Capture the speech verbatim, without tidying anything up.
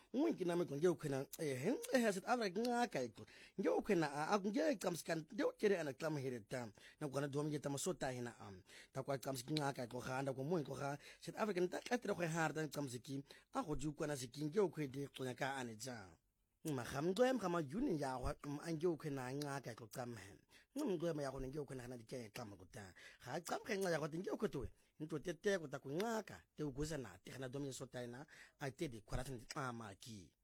unki nami nge ukhena eh eh South Africa ngaka iko nge ukhena akunge qamskan nge ukere ana klam hereta na kwana dom nge tamasota hina am ta kwa qamski ngaka ko khanda ko mo ko kha South Africa nta katra ko harda qamsiki a go ju kwana siki nge ukhede qonya ka ane ja magamgwem kama juni ya wa anje ukhena ngaka ko qamhen ngumgwem ya go nge ukhena na dike qama kuta ga qamkhe nqa ya go nge ukhotwe into tete ko ta kunqaka te uguza na te kana dom yesota ina a te di kwaratni qama ki